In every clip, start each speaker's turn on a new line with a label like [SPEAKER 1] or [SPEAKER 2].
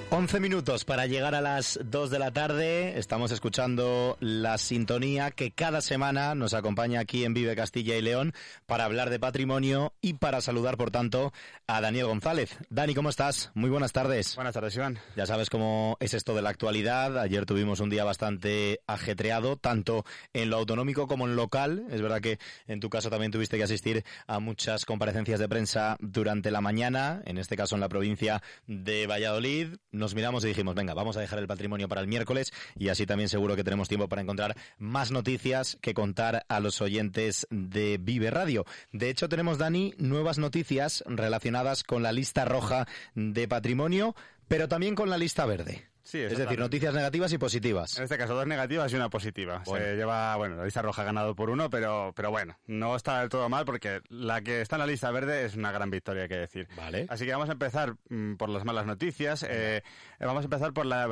[SPEAKER 1] 11 minutos para llegar a las 2 de la tarde. Estamos escuchando la sintonía que cada semana nos acompaña aquí en Vive Castilla y León para hablar de patrimonio y para saludar, por tanto, a Daniel González. Dani, ¿cómo estás? Muy buenas tardes.
[SPEAKER 2] Buenas tardes, Iván.
[SPEAKER 1] Ya sabes cómo es esto de la actualidad. Ayer tuvimos un día bastante ajetreado, tanto en lo autonómico como en lo local. Es verdad que en tu caso también tuviste que asistir a muchas comparecencias de prensa durante la mañana, en este caso en la provincia de Valladolid. Nos miramos y dijimos, venga, vamos a dejar el patrimonio para el miércoles y así también seguro que tenemos tiempo para encontrar más noticias que contar a los oyentes de Vive Radio. De hecho, tenemos, Dani, nuevas noticias relacionadas con la lista roja de patrimonio, pero también con la lista verde.
[SPEAKER 2] Sí,
[SPEAKER 1] es decir, noticias negativas y positivas.
[SPEAKER 2] En este caso, 2 negativas y una positiva.
[SPEAKER 1] Bueno.
[SPEAKER 2] Se lleva, la lista roja ha ganado por 1, pero bueno, no está del todo mal porque la que está en la lista verde es una gran victoria, hay que decir.
[SPEAKER 1] Vale.
[SPEAKER 2] Así que vamos a empezar por las malas noticias. Vamos a empezar por una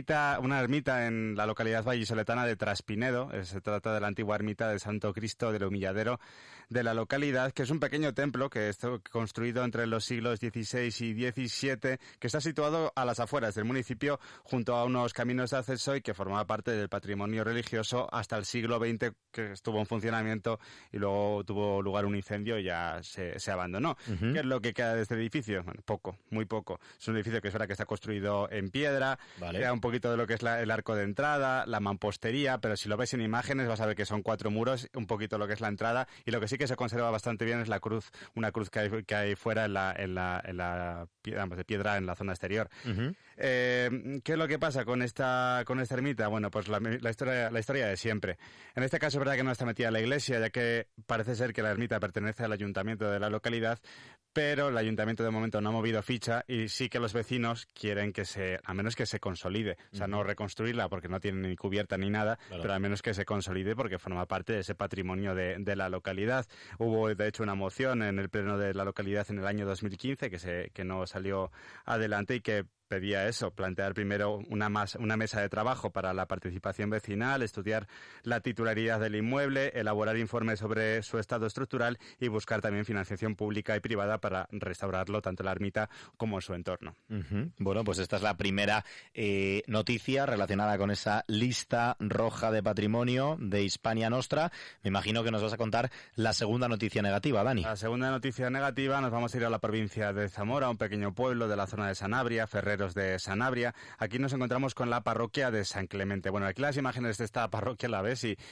[SPEAKER 2] ermita en la localidad vallisoletana de Traspinedo. Se trata de la antigua ermita de Santo Cristo del Humilladero de la localidad, que es un pequeño templo que está construido entre los siglos XVI y XVII, que está situado a las afueras del municipio, junto a unos caminos de acceso y que formaba parte del patrimonio religioso hasta el siglo XX, que estuvo en funcionamiento y luego tuvo lugar un incendio y ya se abandonó.
[SPEAKER 1] Uh-huh.
[SPEAKER 2] ¿Qué es lo que queda de este edificio? Bueno, poco, muy poco. Es un edificio que es verdad que está construido en piedra,
[SPEAKER 1] vale.
[SPEAKER 2] Queda un poquito de lo que es el arco de entrada, la mampostería, pero si lo ves en imágenes vas a ver que son 4 muros, un poquito lo que es la entrada, y lo que sí que se conserva bastante bien es la cruz, una cruz que hay fuera en la de piedra en la zona exterior.
[SPEAKER 1] Uh-huh.
[SPEAKER 2] ¿Qué es lo que pasa con esta ermita? Bueno, pues la historia de siempre. En este caso es verdad que no está metida la iglesia, ya que parece ser que la ermita pertenece al ayuntamiento de la localidad, pero el ayuntamiento de momento no ha movido ficha y sí que los vecinos quieren a menos que se consolide. O sea, no reconstruirla porque no tiene ni cubierta ni nada, claro, pero al menos que se consolide porque forma parte de ese patrimonio de la localidad. Hubo, de hecho, una moción en el pleno de la localidad en el año 2015 que no salió adelante y que pedía eso, plantear primero una mesa de trabajo para la participación vecinal, estudiar la titularidad del inmueble, elaborar informes sobre su estado estructural y buscar también financiación pública y privada para restaurarlo, tanto la ermita como su entorno.
[SPEAKER 1] Uh-huh. Bueno, pues esta es la primera noticia relacionada con esa lista roja de patrimonio de Hispania Nostra. Me imagino que nos vas a contar la segunda noticia negativa, Dani.
[SPEAKER 2] La segunda noticia negativa, nos vamos a ir a la provincia de Zamora, un pequeño pueblo de la zona de Sanabria, Ferreros de Sanabria. Aquí nos encontramos con la parroquia de San Clemente. Bueno, aquí las imágenes de esta parroquia la ves y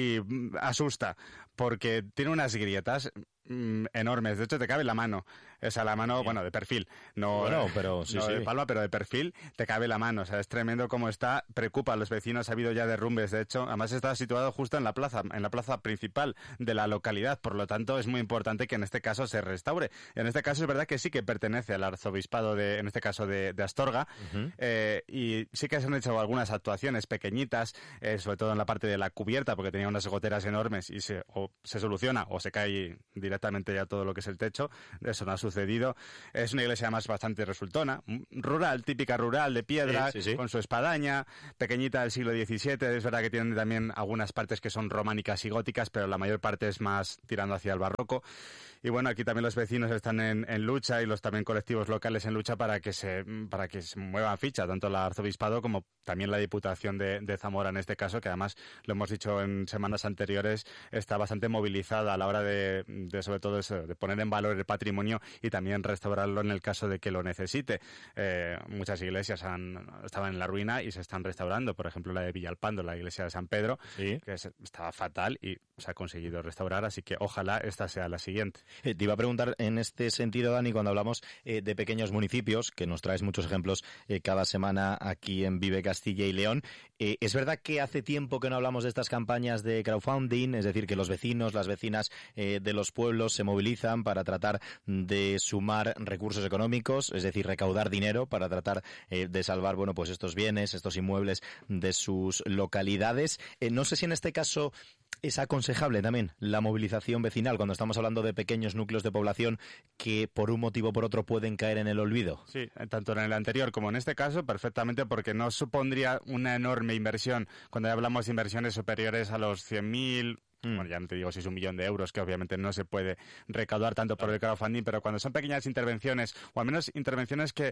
[SPEAKER 2] asusta, porque tiene unas grietas enormes, de hecho te cabe la mano, la mano, bueno, de perfil, no
[SPEAKER 1] pero sí,
[SPEAKER 2] de palma, pero de perfil te cabe la mano, o sea, es tremendo cómo está, preocupa a los vecinos, ha habido ya derrumbes, de hecho, además está situado justo en la plaza principal de la localidad, por lo tanto es muy importante que en este caso se restaure. En este caso es verdad que sí que pertenece al arzobispado en este caso de Astorga, uh-huh, y sí que se han hecho algunas actuaciones pequeñitas, sobre todo en la parte de la cubierta, porque tenía unas goteras enormes y se soluciona o se cae directamente ya todo lo que es el techo. Eso no ha sucedido. Es una iglesia además bastante resultona, rural, típica rural de piedra, sí. Con su espadaña, pequeñita del siglo XVII. Es verdad que tiene también algunas partes que son románicas y góticas, pero la mayor parte es más tirando hacia el barroco. Y bueno, aquí también los vecinos están en lucha y los también colectivos locales en lucha para que se muevan ficha, tanto el arzobispado como también la Diputación de Zamora en este caso, que además, lo hemos dicho en semanas anteriores, está bastante movilizada a la hora de sobre todo eso, de poner en valor el patrimonio y también restaurarlo en el caso de que lo necesite. Muchas iglesias estaban en la ruina y se están restaurando, por ejemplo la de Villalpando, la iglesia de San Pedro, ¿sí?, que estaba fatal y se ha conseguido restaurar, así que ojalá esta sea la siguiente.
[SPEAKER 1] Te iba a preguntar en este sentido, Dani, cuando hablamos de pequeños municipios, que nos traes muchos ejemplos cada semana aquí en Vive Castilla y León, ¿es verdad que hace tiempo que no hablamos de estas campañas de crowdfunding? Es decir, que los vecinos, las vecinas de los pueblos se movilizan para tratar de sumar recursos económicos, es decir, recaudar dinero para tratar de salvar, bueno, pues estos bienes, estos inmuebles de sus localidades. No sé si en este caso es aconsejable también la movilización vecinal cuando estamos hablando de pequeños núcleos de población que por un motivo o por otro pueden caer en el olvido.
[SPEAKER 2] Sí, tanto en el anterior como en este caso, perfectamente, porque no supondría una enorme inversión. Cuando hablamos de inversiones superiores a los 100.000... Bueno, ya no te digo si es 1 millón de euros, que obviamente no se puede recaudar tanto por el crowdfunding, pero cuando son pequeñas intervenciones, o al menos intervenciones que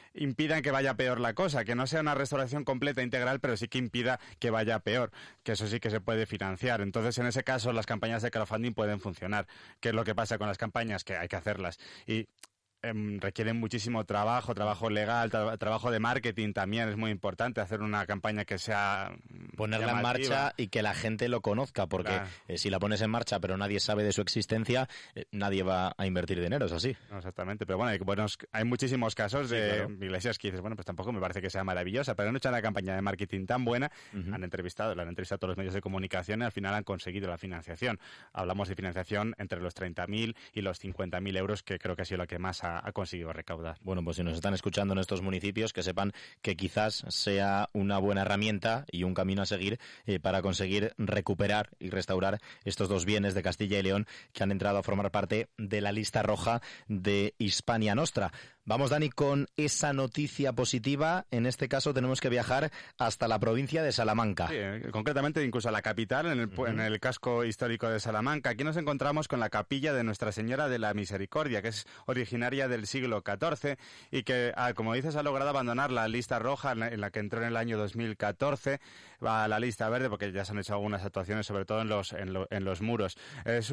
[SPEAKER 2] impidan que vaya peor la cosa, que no sea una restauración completa, integral, pero sí que impida que vaya peor, que eso sí que se puede financiar. Entonces, en ese caso, las campañas de crowdfunding pueden funcionar. ¿Qué es lo que pasa con las campañas? Que hay que hacerlas. Y requieren muchísimo trabajo legal, trabajo de marketing también. Es muy importante hacer una campaña que sea
[SPEAKER 1] ponerla
[SPEAKER 2] llamativa.
[SPEAKER 1] en marcha y que la gente lo conozca, porque
[SPEAKER 2] Claro.
[SPEAKER 1] Si la pones en marcha pero nadie sabe de su existencia, nadie va a invertir dinero, es así.
[SPEAKER 2] No, exactamente, pero bueno, hay muchísimos casos de
[SPEAKER 1] claro.
[SPEAKER 2] iglesias que dices, bueno, pues tampoco me parece que sea maravillosa, pero han hecho una campaña de marketing tan buena, la han entrevistado a todos los medios de comunicación y al final han conseguido la financiación. Hablamos de financiación entre los 30.000 y los 50.000 euros, que creo que ha sido la que más ha conseguido recaudar.
[SPEAKER 1] Bueno, pues si nos están escuchando en estos municipios, que sepan que quizás sea una buena herramienta y un camino a seguir para conseguir recuperar y restaurar estos dos bienes de Castilla y León que han entrado a formar parte de la lista roja de Hispania Nostra. Vamos, Dani, con esa noticia positiva. En este caso tenemos que viajar hasta la provincia de Salamanca.
[SPEAKER 2] Sí, concretamente incluso a la capital, en el casco histórico de Salamanca. Aquí nos encontramos con la capilla de Nuestra Señora de la Misericordia, que es originaria del siglo XIV y que, como dices, ha logrado abandonar la lista roja en la que entró en el año 2014, va a la lista verde porque ya se han hecho algunas actuaciones, sobre todo en los muros. Es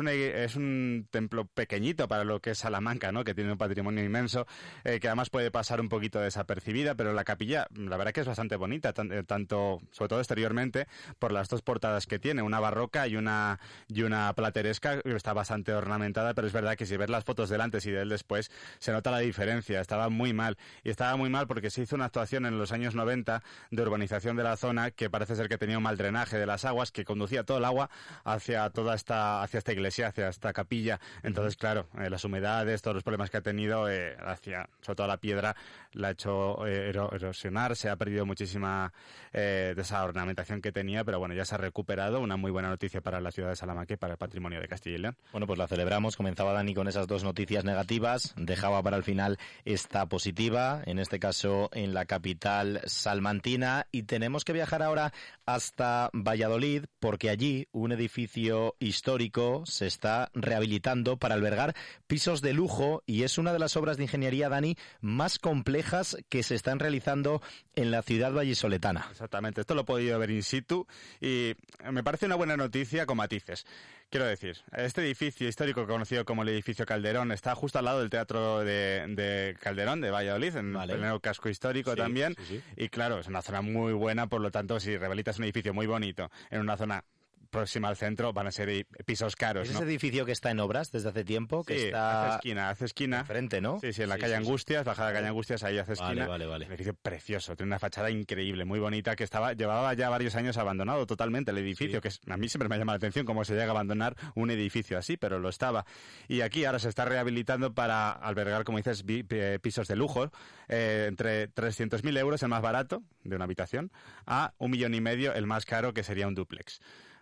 [SPEAKER 2] un templo pequeñito para lo que es Salamanca, ¿no? Que tiene un patrimonio inmenso, que además puede pasar un poquito desapercibida, pero la capilla, la verdad que es bastante bonita, tanto, sobre todo exteriormente, por las dos portadas que tiene, una barroca y una plateresca, está bastante ornamentada, pero es verdad que si ves las fotos del antes y del después, se nota la diferencia. Estaba muy mal, y estaba muy mal porque se hizo una actuación en los años 90 de urbanización de la zona que parece ser que tenía un mal drenaje de las aguas, que conducía todo el agua hacia esta iglesia, hacia esta capilla. Entonces, claro, las humedades, todos los problemas que ha tenido, sobre todo la piedra, la ha hecho erosionar, se ha perdido muchísima de esa ornamentación que tenía, pero bueno, ya se ha recuperado. Una muy buena noticia para la ciudad de Salamanca y para el patrimonio de Castilla y León.
[SPEAKER 1] Bueno, pues la celebramos. Comenzaba Dani con esas dos noticias negativas, dejaba para el final esta positiva, en este caso en la capital salmantina, y tenemos que viajar ahora hasta Valladolid, porque allí un edificio histórico se está rehabilitando para albergar pisos de lujo y es una de las obras de ingeniería, Dani, más complejas que se están realizando en la ciudad vallisoletana.
[SPEAKER 2] Exactamente, esto lo he podido ver in situ y me parece una buena noticia con matices. Quiero decir, este edificio histórico conocido como el edificio Calderón está justo al lado del Teatro de Calderón de Valladolid, en el casco histórico también. Sí. Y claro, es una zona muy buena, por lo tanto, si rehabilitas un edificio muy bonito en una zona próxima al centro, van a ser pisos caros,
[SPEAKER 1] ¿Es
[SPEAKER 2] ¿no?
[SPEAKER 1] ese edificio que está en obras desde hace tiempo? Que
[SPEAKER 2] sí,
[SPEAKER 1] está
[SPEAKER 2] hace esquina.
[SPEAKER 1] Frente, ¿no?
[SPEAKER 2] Sí, en la calle Angustias, bajada de calle Angustias, ahí hace esquina.
[SPEAKER 1] Vale.
[SPEAKER 2] Un edificio precioso, tiene una fachada increíble, muy bonita, que llevaba ya varios años abandonado totalmente el edificio, que a mí siempre me llama la atención cómo se llega a abandonar un edificio así, pero lo estaba. Y aquí ahora se está rehabilitando para albergar, como dices, pisos de lujo, entre 300.000 euros el más barato de una habitación, a 1,5 millones el más caro, que sería un dúplex.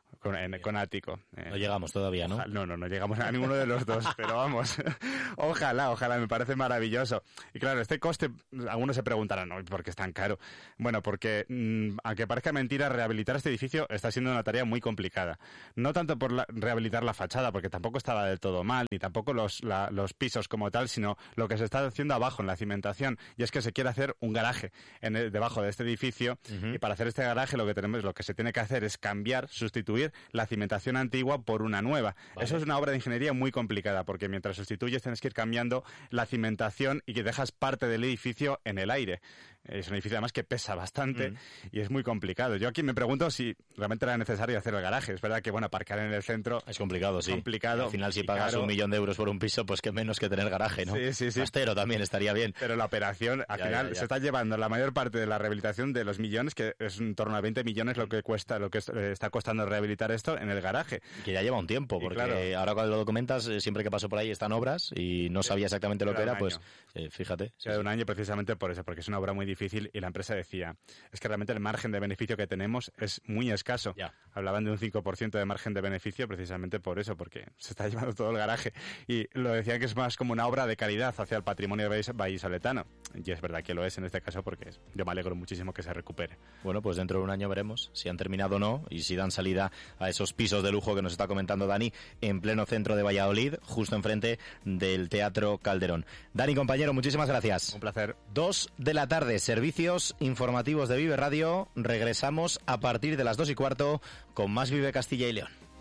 [SPEAKER 2] Con ático.
[SPEAKER 1] No llegamos todavía, ¿no?
[SPEAKER 2] No llegamos a ninguno de los dos, pero vamos, ojalá, me parece maravilloso. Y claro, este coste, algunos se preguntarán, ¿no? ¿Por qué es tan caro? Bueno, porque, aunque parezca mentira, rehabilitar este edificio está siendo una tarea muy complicada. No tanto por rehabilitar la fachada, porque tampoco estaba del todo mal, ni tampoco los pisos como tal, sino lo que se está haciendo abajo, en la cimentación, y es que se quiere hacer un garaje debajo de este edificio, y para hacer este garaje lo que se tiene que hacer es sustituir la cimentación antigua por una nueva. Vale. Eso es una obra de ingeniería muy complicada, porque mientras sustituyes tienes que ir cambiando la cimentación y que dejas parte del edificio en el aire. Es un edificio además que pesa bastante y es muy complicado. Yo aquí me pregunto si realmente era necesario hacer el garaje. Es verdad que, bueno, aparcar en el centro
[SPEAKER 1] es complicado, sí.
[SPEAKER 2] Complicado.
[SPEAKER 1] Al final, si pagas 1 millón de euros por un piso, pues que menos que tener garaje, ¿no?
[SPEAKER 2] Sí.
[SPEAKER 1] Castero también estaría bien.
[SPEAKER 2] Pero la operación, al final, se está llevando la mayor parte de la rehabilitación de los millones, que es en torno a 20 millones lo que está costando rehabilitar esto en el garaje.
[SPEAKER 1] Que ya lleva un tiempo, porque claro, ahora cuando lo documentas, siempre que paso por ahí están obras y no sabía exactamente lo que era, pues fíjate.
[SPEAKER 2] Un año precisamente por eso, porque es una obra muy difícil, y la empresa decía, es que realmente el margen de beneficio que tenemos es muy escaso.
[SPEAKER 1] Ya.
[SPEAKER 2] Hablaban de un 5% de margen de beneficio precisamente por eso, porque se está llevando todo el garaje. Y lo decían que es más como una obra de caridad hacia el patrimonio vallisoletano. Y es verdad que lo es en este caso, porque yo me alegro muchísimo que se recupere.
[SPEAKER 1] Bueno, pues dentro de un año veremos si han terminado o no y si dan salida a esos pisos de lujo que nos está comentando Dani en pleno centro de Valladolid, justo enfrente del Teatro Calderón. Dani, compañero, muchísimas gracias.
[SPEAKER 2] Un placer.
[SPEAKER 1] 2 de la tarde, servicios informativos de Vive Radio. Regresamos a partir de las 2:15 con más Vive Castilla y León.